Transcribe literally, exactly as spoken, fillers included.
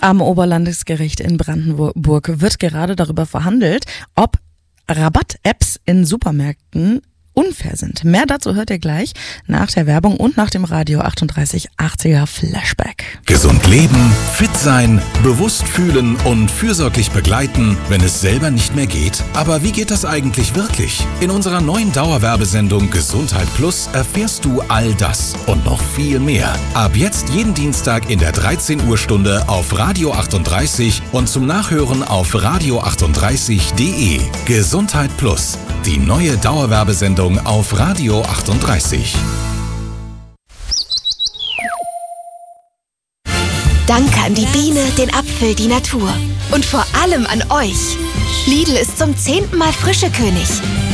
Am Oberlandesgericht in Brandenburg wird gerade darüber verhandelt, ob Rabatt-Apps in Supermärkten unfair sind. Mehr dazu hört ihr gleich nach der Werbung und nach dem Radio achtunddreißig achtziger Flashback. Gesund leben, fit sein, bewusst fühlen und fürsorglich begleiten, wenn es selber nicht mehr geht. Aber wie geht das eigentlich wirklich? In unserer neuen Dauerwerbesendung Gesundheit Plus erfährst du all das und noch viel mehr. Ab jetzt jeden Dienstag in der dreizehn Uhr Stunde auf Radio achtunddreißig und zum Nachhören auf radio achtunddreißig punkt de. Gesundheit Plus, die neue Dauerwerbesendung auf Radio achtunddreißig. Danke an die Biene, den Apfel, die Natur. Und vor allem an euch. Lidl ist zum zehnten Mal Frischekönig.